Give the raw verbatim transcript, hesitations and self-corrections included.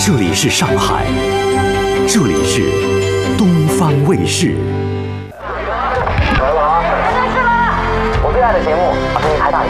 这里是上海，这里是东方卫视。